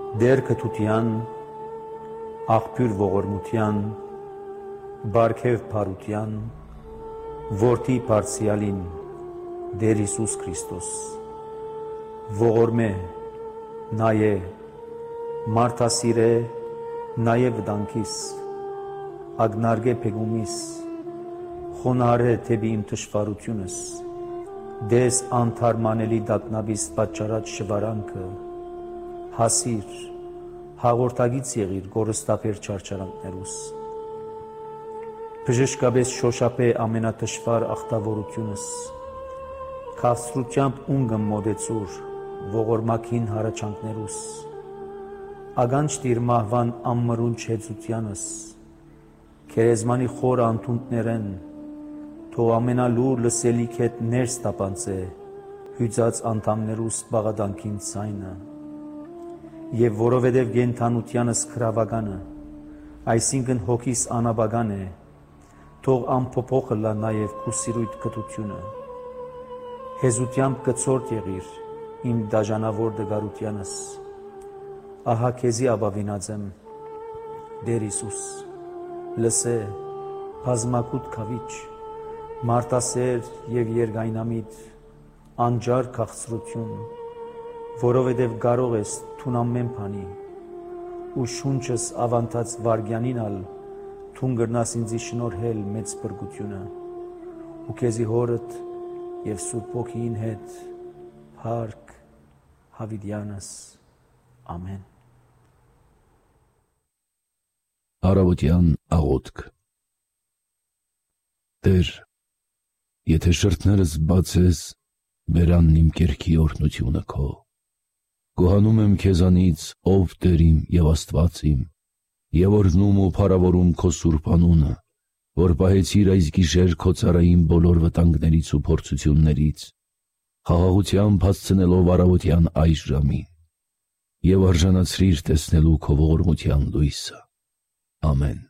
Դեր կթության, աղբյուր ողորմության, բարգև փարության, որդի բարձրյալին, Դեր Հիսուս Քրիստոս, ողորմե, նայե, մարդասիրե, նայե վտանգիս, ագնարգե փեգումիս, խոնարհե թեպի իմ թշվառությունս, դես անթարմանելի դակնաբիս պատճառած շվարանքը, հասիր, հաղորդագից եղիր գորստակեր չարչարանքներուս, բժշկապես շոշափե ամենատշվար ախտավորությունս, քաղցրությամբ ունգը մոդեցուր, ողորմակին հարաճանքներուս, ագանջ տիր մահվան ամմրուն չեցությանս, քերեզմանի խոր անթունտներեն, թող ամենալուր լսելիք հետ ներս տապանցե, հյուծած անդամներուս բաղադանքին ցայնը, եւ որովհետեւ գենթանությանս քրավագանը, այսինքն հոգիս անաբագան է, թող ամփոփոխը լա նաեւ քու սիրույթ կտությունը, հեզությամբ կծորդ եղիր իմ դաժանավոր դգարությանս, ահա քեզի ապավինած եմ, Դեր Հիսուս, լսե, բազմակուտ քավիչ, մարտասեր եւ երգայնամիտ, անջար քաղցրություն, որովհետեւ կարող ես թուն ամեն բանի, ու շունչս ավանդած վարգյանին ալ թուն գրնաս ինձի շնորհել մեծ բրգությունը, ու քեզի հորդ եւ Սուրբ Ոգին հետ, փառք հավիտյանս, ամեն։ Առավոտյան աղոթք։ Տեր, եթե շրթներս բացես, բերանն իմ կերքի օրհնությունը քո։ Գոհանում եմ քեզանից, ով Տեր իմ եւ Աստված իմ, եւ օրհնում ու փառավորում քո սուրբ անունը, որ պահեցիր այս գիշեր քո ցարային բոլոր վտանգներից ու փորձություններից, խաղաղությամբ հասցնելով առավոտյան այս ժամին, եւ արժանացրիր տեսնելու քո ողորմության լույսը։ Ամեն։